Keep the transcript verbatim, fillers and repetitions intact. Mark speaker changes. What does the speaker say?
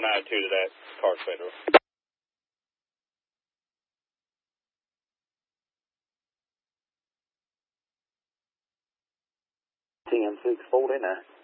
Speaker 1: one attitude of that car spinner.
Speaker 2: T M six forty now.